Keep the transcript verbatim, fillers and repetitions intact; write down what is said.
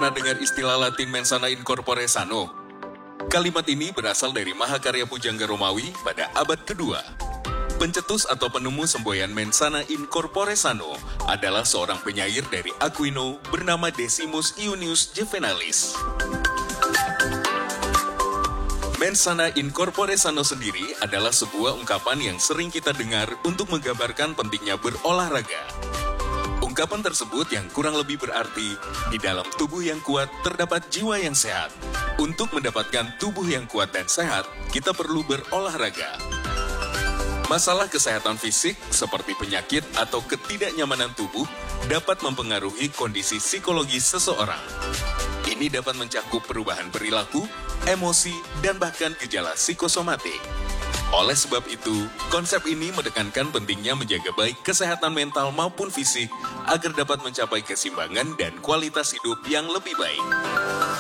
Pernah dengar istilah Latin mensana in corpore sano? Kalimat ini berasal dari Mahakarya Pujangga Romawi pada abad kedua. Pencetus atau penemu semboyan mensana in corpore sano adalah seorang penyair dari Aquino bernama Decimus Iunius Juvenalis. Mensana in corpore sano sendiri adalah sebuah ungkapan yang sering kita dengar untuk menggambarkan pentingnya berolahraga. Ungkapan tersebut yang kurang lebih berarti, di dalam tubuh yang kuat terdapat jiwa yang sehat. Untuk mendapatkan tubuh yang kuat dan sehat, kita perlu berolahraga. Masalah kesehatan fisik seperti penyakit atau ketidaknyamanan tubuh dapat mempengaruhi kondisi psikologis seseorang. Ini dapat mencakup perubahan perilaku, emosi, dan bahkan gejala psikosomatik. Oleh sebab itu, konsep ini menekankan pentingnya menjaga baik kesehatan mental maupun fisik agar dapat mencapai keseimbangan dan kualitas hidup yang lebih baik.